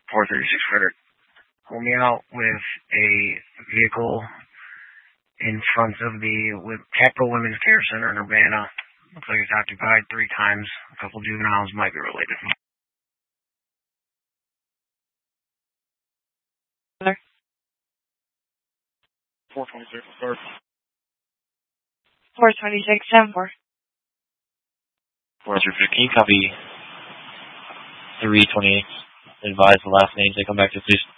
436 Frederick. Hold me out with a vehicle in front of the Capital Women's Care Center in Urbana. Looks like it's occupied 3 times. A couple juveniles might be related. 426, sir. 426, 10-4. 415, copy 328. Advise the last names they come back to, please.